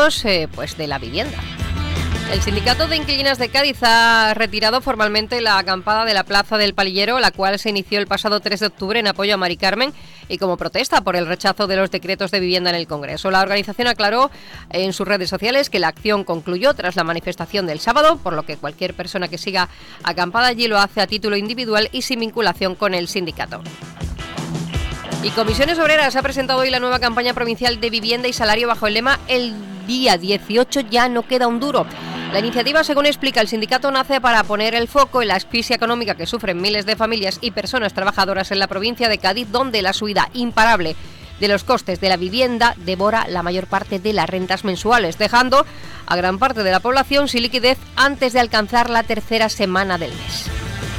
inquilinos de la vivienda. El Sindicato de Inquilinas de Cádiz ha retirado formalmente la acampada de la Plaza del Palillero, la cual se inició el pasado 3 de octubre en apoyo a Mari Carmen y como protesta por el rechazo de los decretos de vivienda en el Congreso. La organización aclaró en sus redes sociales que la acción concluyó tras la manifestación del sábado, por lo que cualquier persona que siga acampada allí lo hace a título individual y sin vinculación con el sindicato. Y Comisiones Obreras ha presentado hoy la nueva campaña provincial de vivienda y salario bajo el lema "El día 18 ya no queda un duro". La iniciativa, según explica el sindicato, nace para poner el foco en la asfixia económica que sufren miles de familias y personas trabajadoras en la provincia de Cádiz, donde la subida imparable de los costes de la vivienda devora la mayor parte de las rentas mensuales, dejando a gran parte de la población sin liquidez antes de alcanzar la tercera semana del mes.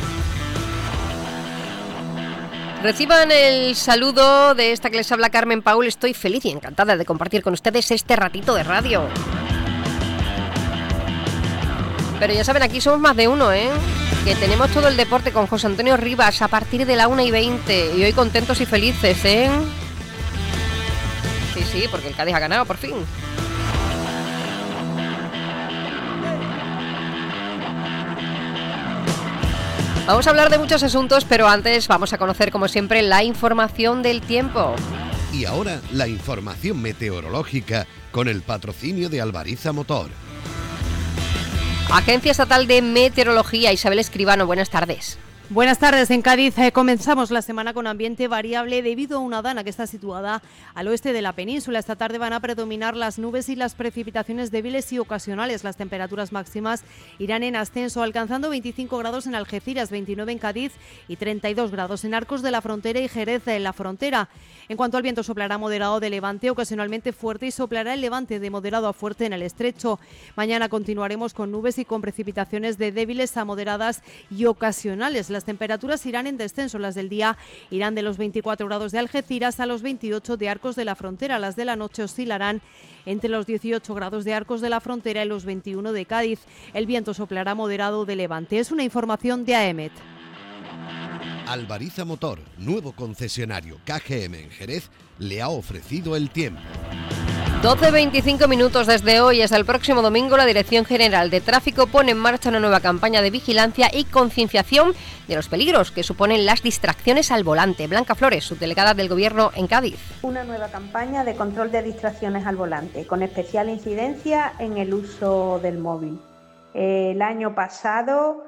Reciban el saludo de esta que les habla Carmen Paul. Estoy feliz y encantada de compartir con ustedes este ratito de radio. Pero ya saben, aquí somos más de uno, que tenemos todo el deporte con José Antonio Rivas a partir de la 1:20 y hoy contentos y felices, Sí, porque el Cádiz ha ganado por fin. Vamos a hablar de muchos asuntos, pero antes vamos a conocer, como siempre, la información del tiempo. Y ahora, la información meteorológica con el patrocinio de Albariza Motor. Agencia Estatal de Meteorología, Isabel Escribano, buenas tardes. Buenas tardes. En Cádiz comenzamos la semana con ambiente variable debido a una dana que está situada al oeste de la península. Esta tarde van a predominar las nubes y las precipitaciones débiles y ocasionales. Las temperaturas máximas irán en ascenso, alcanzando 25 grados en Algeciras, 29 en Cádiz y 32 grados en Arcos de la Frontera y Jerez en la Frontera. En cuanto al viento, soplará moderado de levante, ocasionalmente fuerte, y soplará el levante de moderado a fuerte en el estrecho. Mañana continuaremos con nubes y con precipitaciones de débiles a moderadas y ocasionales. Las temperaturas irán en descenso. Las del día irán de los 24 grados de Algeciras a los 28 de Arcos de la Frontera. Las de la noche oscilarán entre los 18 grados de Arcos de la Frontera y los 21 de Cádiz. El viento soplará moderado de levante. Es una información de AEMET. Albariza Motor, nuevo concesionario KGM en Jerez, le ha ofrecido el tiempo. 12:25 minutos. Desde hoy hasta el próximo domingo, la Dirección General de Tráfico pone en marcha una nueva campaña de vigilancia y concienciación de los peligros que suponen las distracciones al volante. Blanca Flores, subdelegada del Gobierno en Cádiz. Una nueva campaña de control de distracciones al volante, con especial incidencia en el uso del móvil. El año pasado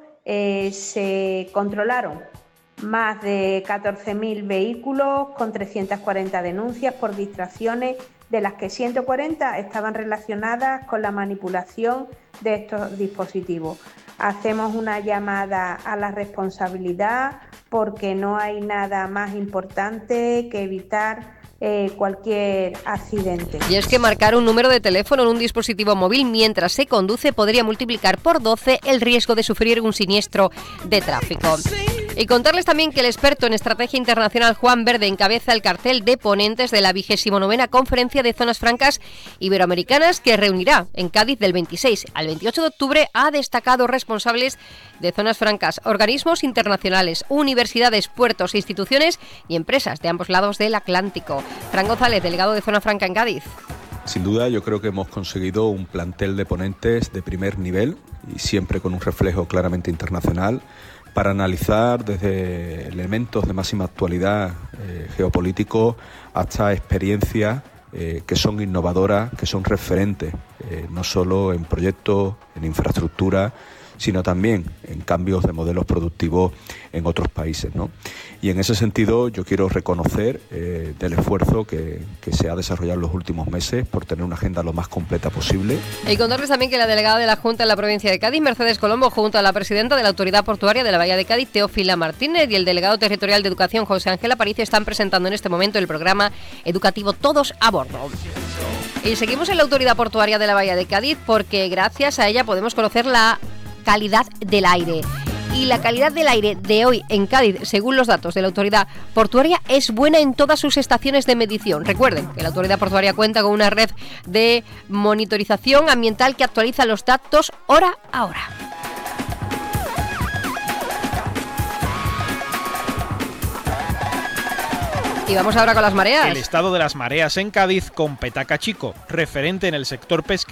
se controlaron más de 14.000 vehículos con 340 denuncias por distracciones, de las que 140 estaban relacionadas con la manipulación de estos dispositivos. Hacemos una llamada a la responsabilidad porque no hay nada más importante que evitar cualquier accidente. Y es que marcar un número de teléfono en un dispositivo móvil mientras se conduce podría multiplicar por 12 el riesgo de sufrir un siniestro de tráfico. Y contarles también que el experto en estrategia internacional Juan Verde encabeza el cartel de ponentes de la 29ª Conferencia de Zonas Francas Iberoamericanas, que reunirá en Cádiz del 26 al 28 de octubre a destacados responsables de zonas francas, organismos internacionales, universidades, puertos, instituciones y empresas de ambos lados del Atlántico. Fran González, delegado de Zona Franca en Cádiz. Sin duda, yo creo que hemos conseguido un plantel de ponentes de primer nivel y siempre con un reflejo claramente internacional, para analizar desde elementos de máxima actualidad geopolítico hasta experiencias que son innovadoras, que son referentes, no solo en proyectos, en infraestructura, sino también en cambios de modelos productivos en otros países, ¿no? Y en ese sentido yo quiero reconocer del esfuerzo que se ha desarrollado en los últimos meses por tener una agenda lo más completa posible. Y contarles también que la delegada de la Junta en la provincia de Cádiz, Mercedes Colombo, junto a la presidenta de la Autoridad Portuaria de la Bahía de Cádiz, Teófila Martínez, y el delegado territorial de Educación, José Ángel Aparicio, están presentando en este momento el programa educativo Todos a Bordo. Y seguimos en la Autoridad Portuaria de la Bahía de Cádiz porque gracias a ella podemos conocer la calidad del aire. Y la calidad del aire de hoy en Cádiz, según los datos de la Autoridad Portuaria, es buena en todas sus estaciones de medición. Recuerden que la Autoridad Portuaria cuenta con una red de monitorización ambiental que actualiza los datos hora a hora. Y vamos ahora con las mareas. El estado de las mareas en Cádiz con Petaca Chico, referente en el sector pesquero.